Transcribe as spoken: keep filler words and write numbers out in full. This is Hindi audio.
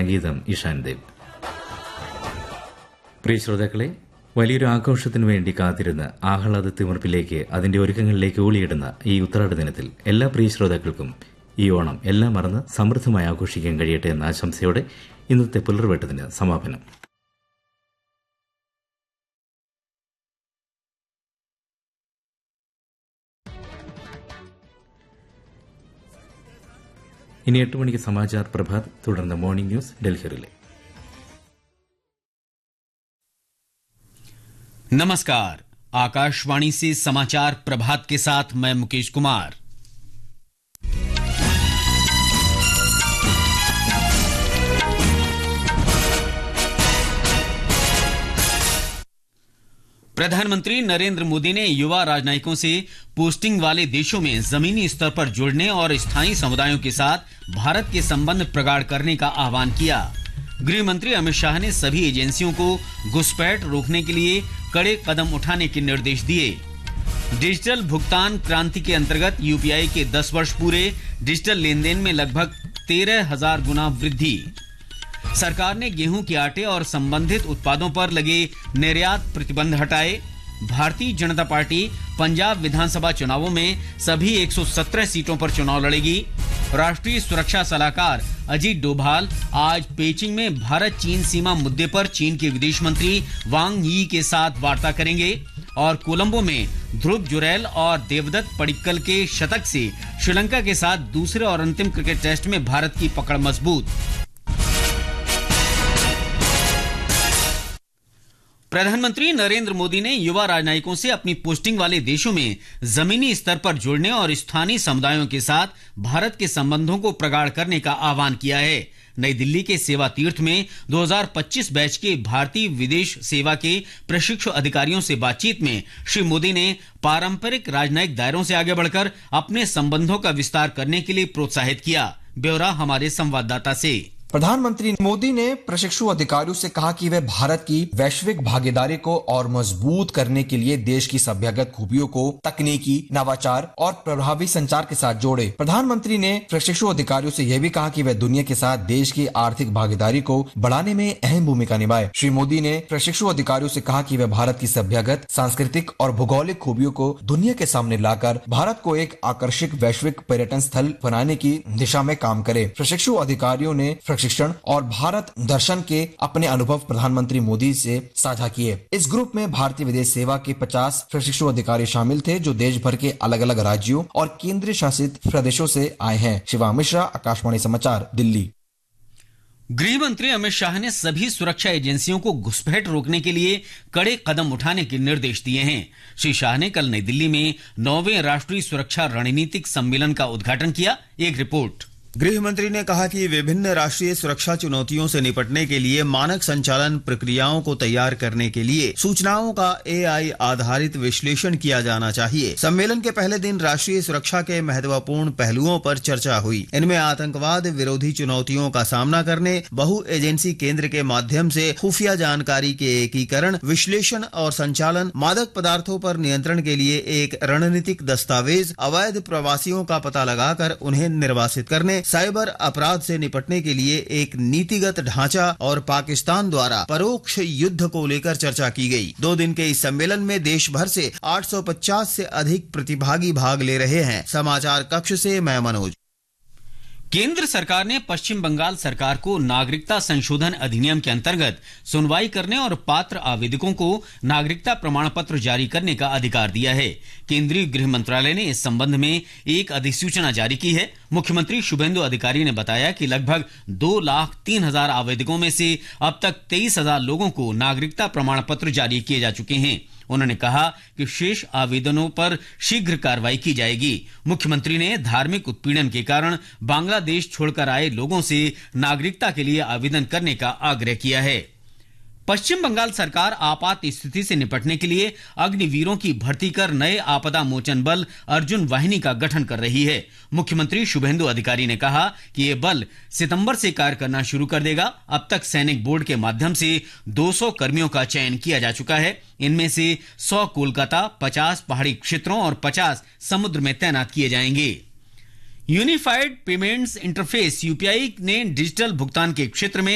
സംഗീതം ഇഷാൻ ദേവ്. പ്രിയ ശ്രോതാക്കളെ, വലിയൊരു ആഘോഷത്തിനു വേണ്ടി കാത്തിരുന്ന് ആഹ്ലാദ തിമിർപ്പിലേക്ക് അതിന്റെ ഒരുക്കങ്ങളിലേക്ക് ഊളിയിടുന്ന ഈ ഉത്രാട ദിനത്തിൽ എല്ലാ പ്രിയ ശ്രോതാക്കൾക്കും ഈ ഓണം എല്ലാം മറന്ന് സമൃദ്ധമായി ആഘോഷിക്കാൻ കഴിയട്ടെ എന്ന ആശംസയോടെ ഇന്നത്തെ പുലർവേട്ടത്തിന് സമാപനം. ഇനി എട്ട് മണിക്ക് സമാചാർ പ്രഭാത്, തുടർന്ന് മോർണിംഗ് ന്യൂസ് ഡൽഹിയിലെ. नमस्कार, आकाशवाणी से समाचार प्रभात के साथ मैं मुकेश कुमार। प्रधानमंत्री नरेंद्र मोदी ने युवा राजनयिकों से पोस्टिंग वाले देशों में जमीनी स्तर पर जुड़ने और स्थानीय समुदायों के साथ भारत के संबंध प्रगाढ़ करने का आह्वान किया। गृह मंत्री अमित शाह ने सभी एजेंसियों को घुसपैठ रोकने के लिए कड़े कदम उठाने के निर्देश दिए। डिजिटल भुगतान क्रांति के अंतर्गत यूपीआई के दस वर्ष पूरे, डिजिटल लेन देन में लगभग तेरह हजार गुना वृद्धि। सरकार ने गेहूं के आटे और संबंधित उत्पादों पर लगे निर्यात प्रतिबंध हटाए। भारतीय जनता पार्टी पंजाब विधानसभा चुनावों में सभी एक सौ सत्रह सीटों पर चुनाव लड़ेगी। राष्ट्रीय सुरक्षा सलाहकार अजीत डोभाल आज पेचिंग में भारत चीन सीमा मुद्दे पर चीन के विदेश मंत्री वांग यी के साथ वार्ता करेंगे। और कोलंबो में ध्रुव जुरैल और देवदत्त पडिक्कल के शतक से श्रीलंका के साथ दूसरे और अंतिम क्रिकेट टेस्ट में भारत की पकड़ मजबूत। प्रधानमंत्री नरेंद्र मोदी ने युवा राजनयिकों से अपनी पोस्टिंग वाले देशों में जमीनी स्तर पर जुड़ने और स्थानीय समुदायों के साथ भारत के संबंधों को प्रगाढ़ करने का आह्वान किया है। नई दिल्ली के सेवा तीर्थ में दो हज़ार पच्चीस बैच के भारतीय विदेश सेवा के प्रशिक्षु अधिकारियों से बातचीत में श्री मोदी ने पारंपरिक राजनयिक दायरों से आगे बढ़कर अपने संबंधों का विस्तार करने के लिए प्रोत्साहित किया। ब्यौरा हमारे संवाददाता से। प्रधानमंत्री मोदी ने प्रशिक्षु अधिकारियों से कहा कि वे भारत की वैश्विक भागीदारी को और मजबूत करने के लिए देश की सभ्यगत खूबियों को तकनीकी नवाचार और प्रभावी संचार के साथ जोड़े। प्रधानमंत्री ने प्रशिक्षु अधिकारियों से यह भी कहा कि वे दुनिया के साथ देश की आर्थिक भागीदारी को बढ़ाने में अहम भूमिका निभाए। श्री मोदी ने प्रशिक्षु अधिकारियों से कहा कि वे भारत की सभ्यगत, सांस्कृतिक और भौगोलिक खूबियों को दुनिया के सामने लाकर भारत को एक आकर्षक वैश्विक पर्यटन स्थल बनाने की दिशा में काम करे। प्रशिक्षु अधिकारियों ने शिक्षण और भारत दर्शन के अपने अनुभव प्रधानमंत्री मोदी से साझा किए। इस ग्रुप में भारतीय विदेश सेवा के पचास प्रशिक्षु अधिकारी शामिल थे जो देश भर के अलग अलग राज्यों और केंद्र शासित प्रदेशों से आए हैं। शिवा मिश्रा, आकाशवाणी समाचार, दिल्ली। गृह मंत्री अमित शाह ने सभी सुरक्षा एजेंसियों को घुसपैठ रोकने के लिए कड़े कदम उठाने के निर्देश दिए हैं। श्री शाह ने कल नई दिल्ली में नौवें राष्ट्रीय सुरक्षा रणनीतिक सम्मेलन का उद्घाटन किया। एक रिपोर्ट। गृह मंत्री ने कहा कि विभिन्न राष्ट्रीय सुरक्षा चुनौतियों से निपटने के लिए मानक संचालन प्रक्रियाओं को तैयार करने के लिए सूचनाओं का एआई आधारित विश्लेषण किया जाना चाहिए। सम्मेलन के पहले दिन राष्ट्रीय सुरक्षा के महत्वपूर्ण पहलुओं पर चर्चा हुई। इनमें आतंकवाद विरोधी चुनौतियों का सामना करने, बहु एजेंसी केंद्र के माध्यम से खुफिया जानकारी के एकीकरण, विश्लेषण और संचालन, मादक पदार्थों पर नियंत्रण के लिए एक रणनीतिक दस्तावेज, अवैध प्रवासियों का पता लगाकर उन्हें निर्वासित करने, साइबर अपराध से निपटने के लिए एक नीतिगत ढांचा और पाकिस्तान द्वारा परोक्ष युद्ध को लेकर चर्चा की गई। दो दिन के इस सम्मेलन में देश भर से आठ सौ पचास से अधिक प्रतिभागी भाग ले रहे हैं। समाचार कक्ष से मैं मनोज। केंद्र सरकार ने पश्चिम बंगाल सरकार को नागरिकता संशोधन अधिनियम के अंतर्गत सुनवाई करने और पात्र आवेदकों को नागरिकता प्रमाण पत्र जारी करने का अधिकार दिया है। केंद्रीय गृह मंत्रालय ने इस संबंध में एक अधिसूचना जारी की है। मुख्यमंत्री शुभेंदु अधिकारी ने बताया कि लगभग दो लाख तीन हजार आवेदकों में से अब तक तेईस हजार लोगों को नागरिकता प्रमाण पत्र जारी किए जा चुके हैं। उन्होंने कहा कि शेष आवेदनों पर शीघ्र कार्रवाई की जाएगी। मुख्यमंत्री ने धार्मिक उत्पीड़न के कारण बांग्लादेश छोड़कर आए लोगों से नागरिकता के लिए आवेदन करने का आग्रह किया है। पश्चिम बंगाल सरकार आपात स्थिति से निपटने के लिए अग्निवीरों की भर्ती कर नए आपदा मोचन बल अर्जुन वाहिनी का गठन कर रही है। मुख्यमंत्री शुभेंदु अधिकारी ने कहा कि यह बल सितंबर से कार्य करना शुरू कर देगा। अब तक सैनिक बोर्ड के माध्यम से दो सौ कर्मियों का चयन किया जा चुका है। इनमें से सौ कोलकाता, पचास पहाड़ी क्षेत्रों और पचास समुद्र में तैनात किए जाएंगे। यूनिफाइड पेमेंट्स इंटरफेस यूपीआई ने डिजिटल भुगतान के क्षेत्र में